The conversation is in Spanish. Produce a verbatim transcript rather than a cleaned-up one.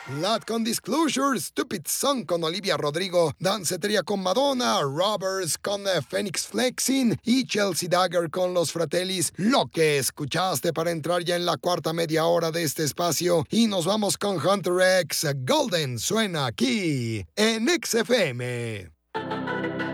Lad con Disclosure, Stupid Song con Olivia Rodrigo, Danceteria con Madonna, Robbers con eh, Phoenix Flexing y Chelsea Dagger con Los Fratellis. Lo que escuchaste para entrar ya en la cuarta media hora de este espacio y nos vamos con Hunter X. Golden suena aquí en X F M.